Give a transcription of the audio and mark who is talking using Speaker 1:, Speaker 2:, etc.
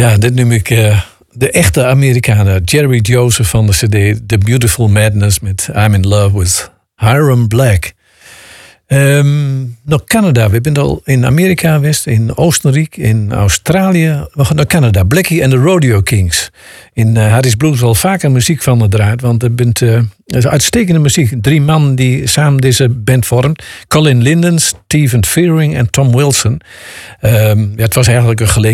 Speaker 1: Ja, dit noem ik de echte Amerikanen. Jerry Joseph van de CD The Beautiful Madness met I'm in Love with Hiram Black. Naar Canada. We zijn al in Amerika geweest, in Oostenrijk, in Australië. We gaan naar Canada. Blackie en de Rodeo Kings. In Harris Blues al vaker muziek van gedraaid. Want er is uitstekende muziek. 3 mannen die samen deze band vormen. Colin Linden, Stephen Fearing en Tom Wilson. Het was eigenlijk een gelegenheid